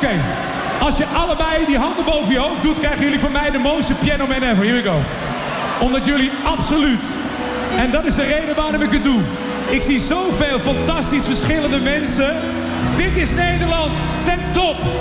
Oké. Als je allebei die handen boven je hoofd doet, krijgen jullie van mij de mooiste piano man ever. Here we go. Omdat jullie absoluut. En dat is de reden waarom ik het doe. Ik zie zoveel fantastisch verschillende mensen. Dit is Nederland ten top.